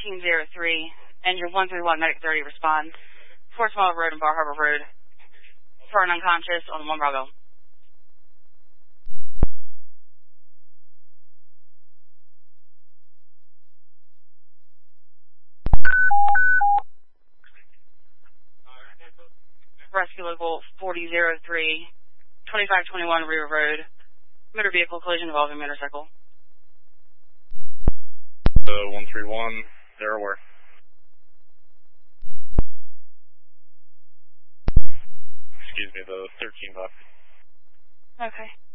1303, engine 131, medic 30, respond. Fort Small Road and Bar Harbor Road. For an unconscious on 1 Bravo. Rescue local 4003, 2521 River Road. Motor vehicle collision involving motorcycle. 131, they're aware. Excuse me, the 13 box. Okay.